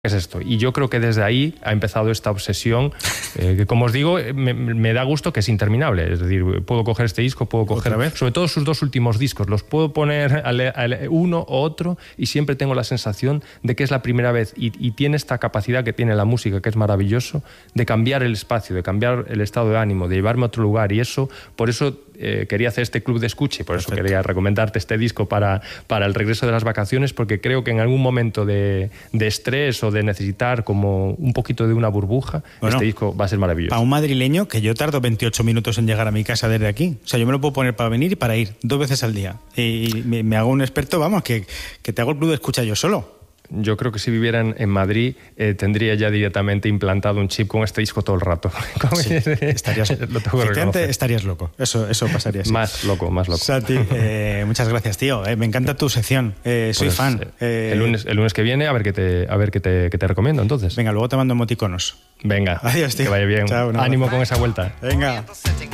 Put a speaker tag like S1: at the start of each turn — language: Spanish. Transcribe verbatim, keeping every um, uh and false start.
S1: es esto. Y yo creo que desde ahí ha empezado esta obsesión, eh, que como os digo, me, me da gusto que es interminable. Es decir, puedo coger este disco, puedo coger, sobre todo sus dos últimos discos, los puedo poner al, al uno o otro y siempre tengo la sensación de que es la primera vez. Y, y tiene esta capacidad que tiene la música, que es maravilloso, de cambiar el espacio, de cambiar el estado de ánimo, de llevarme a otro lugar. Y eso, por eso eh, quería hacer este club de escucha y por Perfecto. Eso quería recomendarte este disco para, para el regreso de las vacaciones, porque creo que en algún momento de, de estrés o de necesitar como un poquito de una burbuja, bueno, este disco va a ser maravilloso.
S2: Para un madrileño, que yo tardo veintiocho minutos en llegar a mi casa desde aquí. O sea, yo me lo puedo poner para venir y para ir dos veces al día. Y me, me hago un experto, vamos, que, que te hago el club de escucha yo solo.
S1: Yo creo que si viviera en, en Madrid eh, tendría ya directamente implantado un chip con este disco todo el rato.
S2: Sí, estarías, lo tengo que estarías loco. Eso, eso pasaría así.
S1: Más loco, más loco.
S2: Sati, eh, muchas gracias, tío. Eh, me encanta tu sección. Eh, soy
S1: pues,
S2: fan.
S1: Eh, el, lunes, el lunes que viene a ver qué te, a ver qué te, qué te recomiendo entonces.
S2: Venga, luego te mando emoticonos.
S1: Venga.
S2: Adiós, tío.
S1: Que vaya bien.
S2: Chao,
S1: ánimo con esa vuelta.
S2: Venga.